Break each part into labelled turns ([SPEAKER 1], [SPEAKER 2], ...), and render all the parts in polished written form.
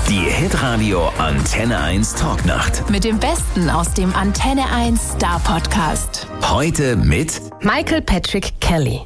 [SPEAKER 1] Die Hitradio Antenne 1 Talknacht.
[SPEAKER 2] Mit dem Besten aus dem Antenne 1 Star Podcast.
[SPEAKER 1] Heute mit
[SPEAKER 2] Michael Patrick Kelly.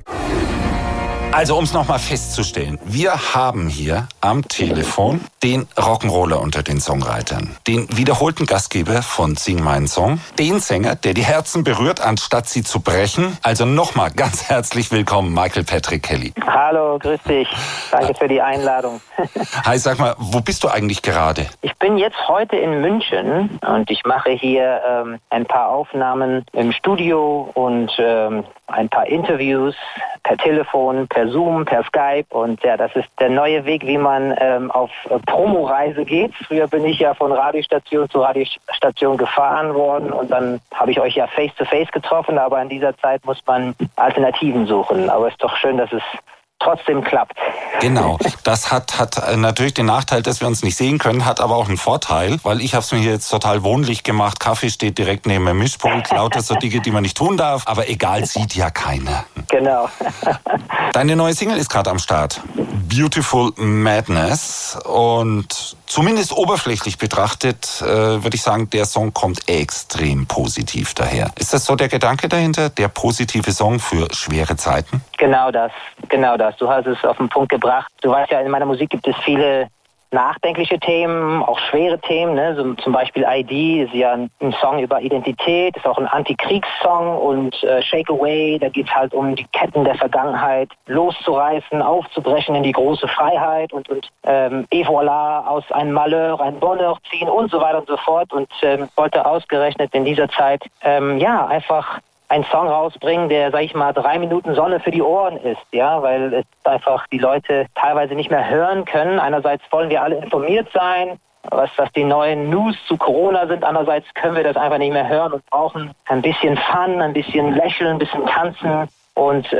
[SPEAKER 3] Also, um es nochmal festzustellen, wir haben hier am Telefon den Rock'n'Roller unter den Songwritern, den wiederholten Gastgeber von Sing Meinen Song, den Sänger, der die Herzen berührt, anstatt sie zu brechen. Also nochmal ganz herzlich willkommen, Michael Patrick Kelly.
[SPEAKER 4] Hallo, grüß dich. Danke für die Einladung.
[SPEAKER 3] Hi, sag mal, wo bist du eigentlich gerade?
[SPEAKER 4] Ich bin jetzt heute in München und ich mache hier ein paar Aufnahmen im Studio und ein paar Interviews per Telefon, per Zoom, per Skype. Und ja, das ist der neue Weg, wie man auf Promoreise geht. Früher bin ich ja von Radiostation zu Radiostation gefahren worden und dann habe ich euch ja face-to-face getroffen, aber in dieser Zeit muss man Alternativen suchen. Aber es ist doch schön, dass es trotzdem klappt.
[SPEAKER 3] Genau, das hat natürlich den Nachteil, dass wir uns nicht sehen können, hat aber auch einen Vorteil, weil ich habe es mir hier jetzt total wohnlich gemacht. Kaffee steht direkt neben dem Mischpult, lauter so Dinge, die man nicht tun darf, aber egal, sieht ja keiner.
[SPEAKER 4] Genau.
[SPEAKER 3] Deine neue Single ist gerade am Start. Beautiful Madness. Und zumindest oberflächlich betrachtet, würde ich sagen, der Song kommt extrem positiv daher. Ist das so der Gedanke dahinter? Der positive Song für schwere Zeiten?
[SPEAKER 4] Genau das. Du hast es auf den Punkt gebracht. Du weißt ja, in meiner Musik gibt es viele nachdenkliche Themen, auch schwere Themen, ne? So zum Beispiel ID ist ja ein Song über Identität, ist auch ein Antikriegssong und Shake Away, da geht es halt um die Ketten der Vergangenheit loszureißen, aufzubrechen in die große Freiheit und et voilà, aus einem Malheur ein Bonheur ziehen und so weiter und so fort und wollte ausgerechnet in dieser Zeit einfach einen Song rausbringen, der, sag ich mal, 3 Minuten Sonne für die Ohren ist, ja, weil es einfach die Leute teilweise nicht mehr hören können. Einerseits wollen wir alle informiert sein, was die neuen News zu Corona sind. Andererseits können wir das einfach nicht mehr hören und brauchen ein bisschen Fun, ein bisschen Lächeln, ein bisschen Tanzen und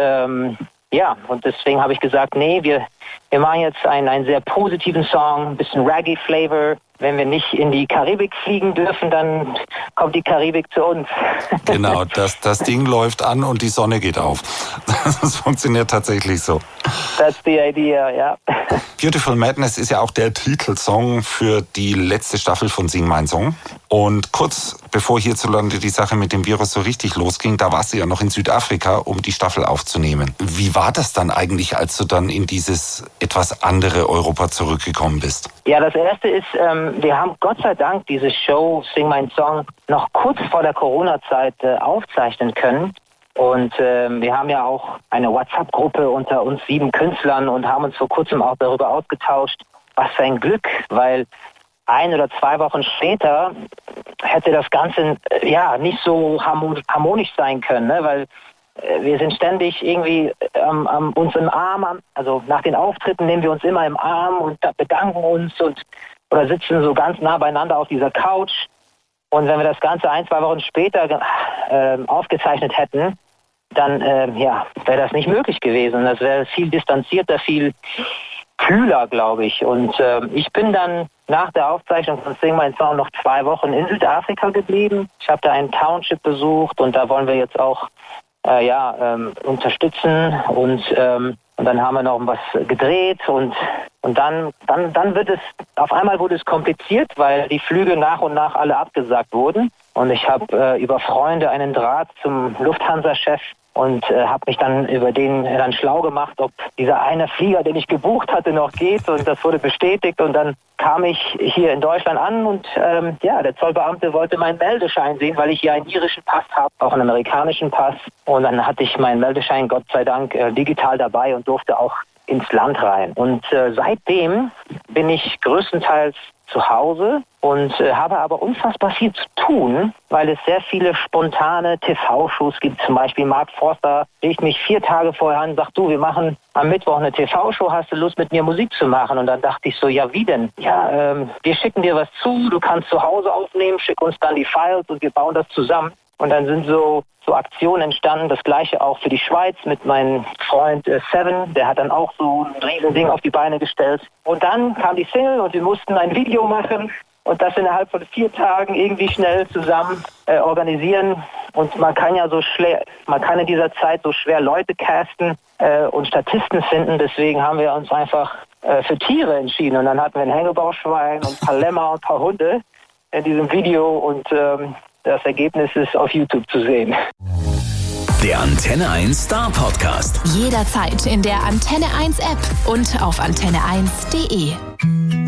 [SPEAKER 4] und deswegen habe ich gesagt, nee, wir machen jetzt einen sehr positiven Song, ein bisschen Reggae-Flavor. Wenn wir nicht in die Karibik fliegen dürfen, dann kommt die Karibik zu uns.
[SPEAKER 3] Genau, das Ding läuft an und die Sonne geht auf. Das funktioniert tatsächlich so.
[SPEAKER 4] That's the idea, ja.
[SPEAKER 3] Beautiful Madness ist ja auch der Titelsong für die letzte Staffel von Sing Mein Song. Und kurz bevor hierzulande die Sache mit dem Virus so richtig losging, da warst du ja noch in Südafrika, um die Staffel aufzunehmen. Wie war das dann eigentlich, als du dann in dieses etwas andere Europa zurückgekommen bist?
[SPEAKER 4] Ja, das Erste ist, wir haben Gott sei Dank diese Show Sing Mein Song noch kurz vor der Corona-Zeit aufzeichnen können. Und wir haben ja auch eine WhatsApp-Gruppe unter uns 7 Künstlern und haben uns vor kurzem auch darüber ausgetauscht. Was für ein Glück, weil 1 oder 2 Wochen später hätte das Ganze nicht so harmonisch sein können, ne? Weil wir sind ständig irgendwie uns im Arm, also nach den Auftritten nehmen wir uns immer im Arm und bedanken uns oder sitzen so ganz nah beieinander auf dieser Couch. Und wenn wir das Ganze 1, 2 Wochen später aufgezeichnet hätten, dann wäre das nicht möglich gewesen. Das wäre viel distanzierter, viel kühler, glaube ich. Und ich bin dann nach der Aufzeichnung von Sing Mein Song noch 2 Wochen in Südafrika geblieben. Ich habe da einen Township besucht und da wollen wir jetzt auch unterstützen und dann haben wir noch was gedreht und dann wird es, auf einmal wurde es kompliziert, weil die Flüge nach und nach alle abgesagt wurden und ich habe über Freunde einen Draht zum Lufthansa-Chef und habe mich dann über den dann schlau gemacht, ob dieser eine Flieger, den ich gebucht hatte, noch geht und das wurde bestätigt und dann kam ich hier in Deutschland an und der Zollbeamte wollte meinen Meldeschein sehen, weil ich hier einen irischen Pass habe, auch einen amerikanischen Pass und dann hatte ich meinen Meldeschein Gott sei Dank digital dabei und durfte auch ins Land rein und seitdem bin ich größtenteils zu Hause und habe aber unfassbar viel zu tun, weil es sehr viele spontane TV-Shows gibt. Zum Beispiel Mark Forster rief mich 4 Tage vorher an und sagt, du, wir machen am Mittwoch eine TV-Show, hast du Lust mit mir Musik zu machen? Und dann dachte ich so, ja wie denn? Ja, wir schicken dir was zu, du kannst zu Hause aufnehmen, schick uns dann die Files und wir bauen das zusammen. Und dann sind so Aktionen entstanden, das gleiche auch für die Schweiz mit meinem Freund Seven, der hat dann auch so ein Riesending auf die Beine gestellt. Und dann kam die Single und wir mussten ein Video machen und das innerhalb von 4 Tagen irgendwie schnell zusammen organisieren. Und man kann in dieser Zeit so schwer Leute casten und Statisten finden, deswegen haben wir uns einfach für Tiere entschieden. Und dann hatten wir ein Hängebauchschwein und ein paar Lämmer und ein paar Hunde in diesem Video. Und das Ergebnis ist auf YouTube zu sehen.
[SPEAKER 1] Der Antenne 1 Star Podcast.
[SPEAKER 2] Jederzeit in der Antenne 1 App und auf antenne1.de.